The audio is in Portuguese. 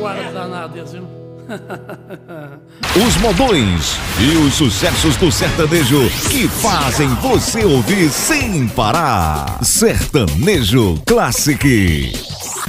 guarda danado esse, viu? Os modões e os sucessos do sertanejo que fazem você ouvir sem parar. Sertanejo Classic.